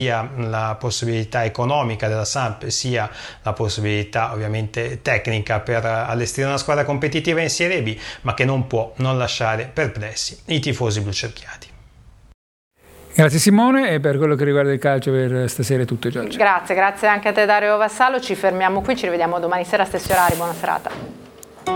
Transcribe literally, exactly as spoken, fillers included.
sia la possibilità economica della Samp sia la possibilità ovviamente tecnica per allestire una squadra competitiva in Serie B, ma che non può non lasciare perplessi i tifosi blucerchiati. Grazie Simone, e per quello che riguarda il calcio per stasera è tutto, Giorgio. Grazie, grazie anche a te Dario Vassallo, ci fermiamo qui, ci rivediamo domani sera a stessi orari, buona serata.